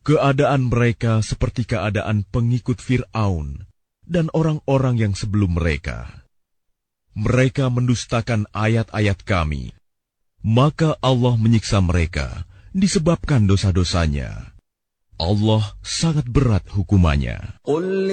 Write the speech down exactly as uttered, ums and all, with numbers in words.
Keadaan mereka seperti keadaan pengikut Fir'aun dan orang-orang yang sebelum mereka. Mereka mendustakan ayat-ayat Kami, maka Allah menyiksa mereka disebabkan dosa-dosanya. Allah sangat berat hukumannya.